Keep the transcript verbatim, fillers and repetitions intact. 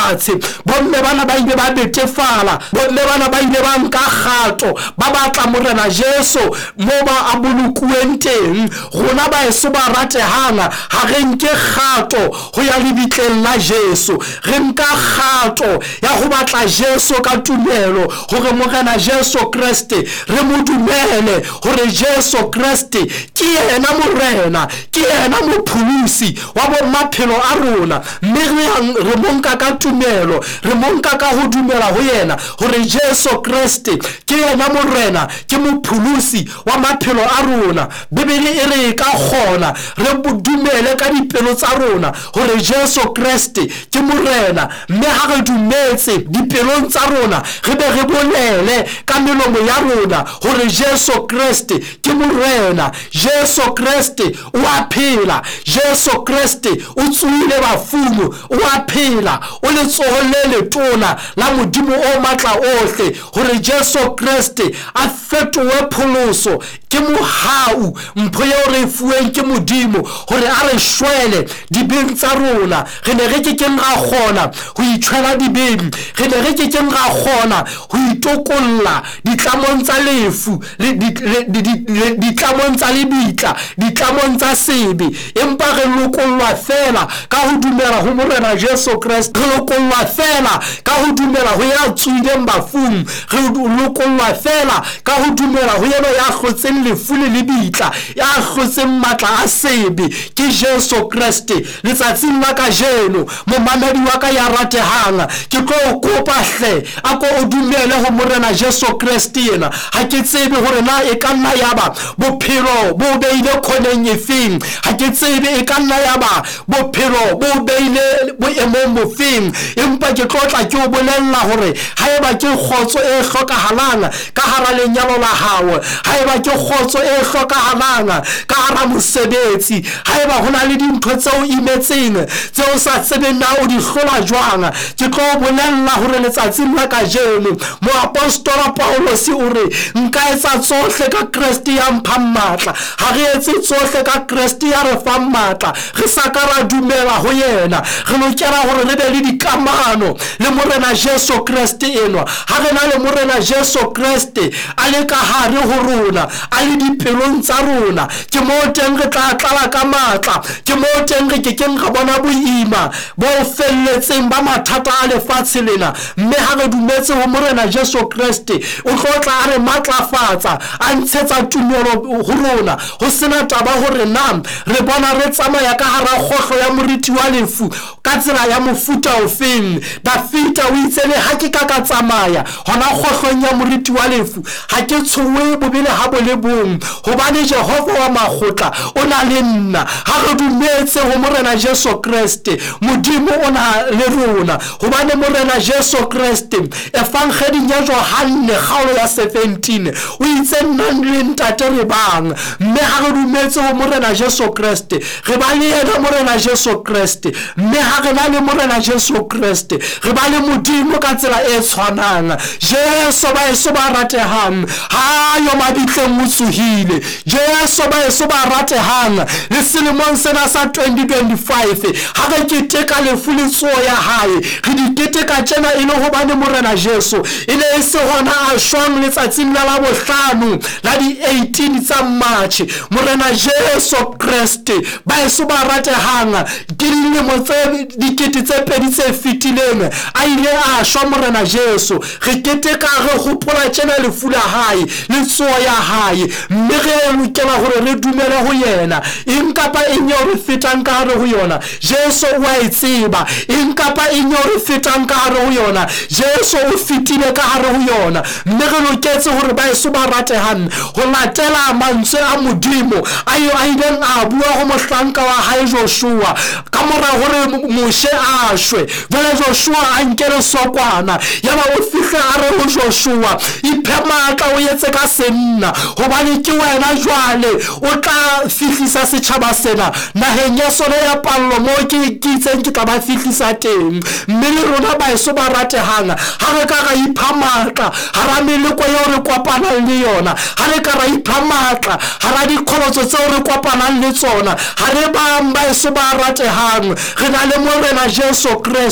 fatshe. Bomme bana ba ile ba betefala, bomme bana ba ile ba nka kgato ba batla Morena Jesu mo ba a bolokuweng teng. Rona baeso ba ratehang ha re nke kgato ho ya lebitleng la Jesu, re nka kgato ya ho batla Jesu ka tumelo hore Morena Jesu Kriste re mo dumele hore Jesu Kriste ke yena morena, ke yena mopholosi wa bo maphelo a rona. Mme re monka ka tumelo, re monka ka ho dumela ho yena hore Jesu Kriste ke yena morena, ke mopholosi wa maphelo a rona. Bibele e re ka kgona re dumele ka dipelo tsa rona hore Jesu Kriste ke morena. Mme ha re dumetse dipelong tsa rona, re be re bolele ka melomo ya rona hore Jesu Kriste ke morena. Jesu Kriste o a phela, Jesu Kriste o tswile bafumo, o a phela, o le tsoho le letona la Modimo o matla ohle, hore Jesu Kriste a fetohe pholoso ke mohau mpho eo re fuweng ke Modimo hore a re shwele dibeng tsa rona. Re ne re ke keng ra kgona ho itshwela dibeng, re ne re ke keng ra kgona ho itokolla ditlamong tsa lefu, ditlamong tsa lebitla, ditlamong tsa sebe, empa re lokollwa fela ka ho dumela ho Morena Jesu Kriste. Re lokollwa fela ka ho dumela ho ya tswileng bafung, re lokollwa fela ka ho dumela ho yena ya hlotseng lefu le lebitla, ya hlotseng matla a sebe, ke Jesu Kriste. Letsatsing la kajeno momamedi wa ka ya ratehang, ke tlo o kopa hle a ko o dumele ho Morena Jesu Kriste yena. Ha ke tsebe hore na e ka nna yaba bophelo bo beile khoneng efeng, ha ke tsebe e ka nna yaba bophelo bo beile boemong bofeng, empa ke tlotla ke o bolella hore haeba ke kgotso e hlokahalang ka hara lenyalo la hao, haeba ke kgotso e hlokahalang ka hara mosebetsi, haeba hona le dintho tseo imetseng tseo sa tsebeng na o di hlola jwang, ke tlo o bolella hore letsatsing la kajeno moapostola Paulos o re nka etsa tsohle ka Kriste ya mphang matla. Ha re etse tsohle ka Kriste ya re fang matla, re sa ka ra dumela ho yena. Re lokela hore re be le dikamano le Morena Jesu Kriste enwa. Ha re na le Morena Jesu Kriste a le ka hare ho rona, a le dipelong tsa rona, ke moo teng re tla tlala ka matla, ke moo teng re ke keng ra bona boima bo felletseng ba mathata a lefatshe lena. Mme ha re dumetse ho Morena Jesu Kriste, o tlo tla a re matlafatsa, a ntshetsa tumelo ho rona, ho sena taba hore na re bona re tsamaya ka hara kgotlo ya moriti wa lefu ka tsela ya mofuta ofeng. Dafita o itse le ha ke ka ka tsamaya hona kgotlong ya moriti wa lefu, ha ke tshowe bobele ha bo le bong, hobane Jehova wa makgotla o na le nna. Ha re dumetse ho Morena Jesu Kriste, Modimo o na le rona, hobane Morena Jesu Kriste Evangelieng ya Johane kgaolo ya seventeen o itse nna le ntate re bang. Mme ha re dumetse ho Morena Jesu Kriste, re ba le yena Morena Jesu Kriste. Mme ha re na le Morena Jesu Kriste, re ba le Modimo ka tsela e tshwanang. Jesu ba eso ba ratehang, ha yo mabitleng o tsohile. Jesu ba eso ba ratehang le selemong sena sa twenty twenty-five, ha re keteka lefu le tsoho ya hae, re di keteka tjena e le hobane Morena Jesu e ne e se hona a shwang letsatsing la Labohlano la di eighteen tsa March. Morena Jesu Kriste ba eso ba ratehang ke dilemo tse dikete tse pedi tse fetileng a ile a shwa Morena Jesu. Re keteka re hopola tjena lefu la hae le tsoho ya hae, mme re lokela hore re dumele ho yena. Eng kapa eng eo re fetang ka hare ho yona, Jesu wa e tseba. Eng kapa eng eo re fetang ka hare ho yona, Jesu o fetile ka hare ho yona. Mme re loketse hore ba eso ba ratehang ho latela mantswe a Modimo ayo a ileng a bua ho mohlanka wa hae Joshua ka mora hore Moshe a shwe. Jwale Joshua a nkele sokwana, yaba o fihle a re ho Joshua, iphe matla o etse ka senna, hobane ke wena jwale o tla fihlisa setjhaba sena naheng ya sona ya pallo mo ke itseng ke tla ba fihlisa teng. Mme le rona ba eso ba ratehang ha re ka ra ipha matla hara meleko eo re kopanang le yona, ha re ka ra ipha matla hara dikholotso tseo re kopanang le tsona, ha re bang ba eso ba ratehang re na le Morena Jesu Kriste